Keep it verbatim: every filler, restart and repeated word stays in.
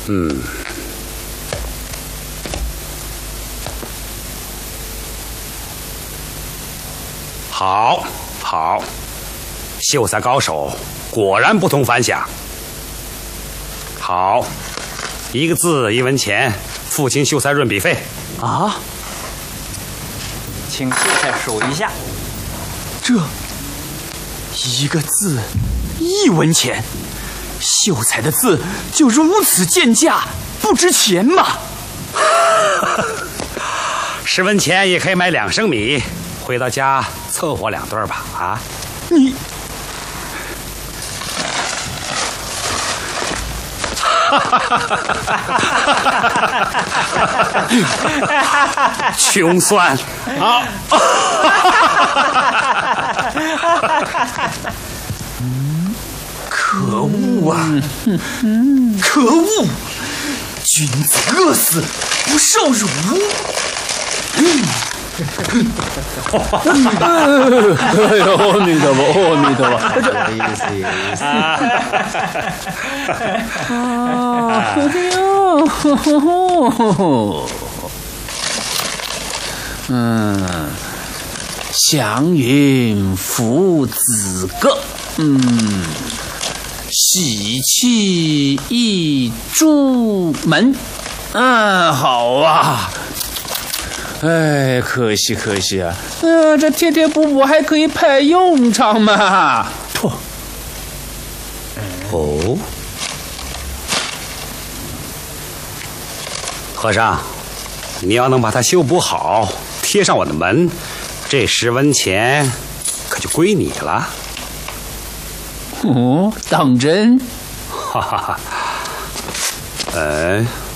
嗯。好，好，秀才高手果然不同凡响。好，一个字一文钱，付清秀才润笔费。 啊，请秀才数一下。 这一个字一文钱，秀才的字就如此贱价，不值钱吗？ 十文钱也可以买两升米，回到家凑合两顿吧。啊， 你。 穷酸啊！ 嗯，可恶啊！可恶！君子饿死，不受辱。嗯。 哎呦，阿弥陀佛，阿弥陀佛， 这意思意思。 啊，哟，嗯，祥云父子歌，嗯，喜气一出门，嗯，好啊。哎，可惜可惜啊！呃，这贴贴补补还可以派用场嘛？ 噗！哦，和尚，你要能把它修补好，贴上我的门，这十文钱可就归你了。 哦，当真？ 哈哈哈！哎。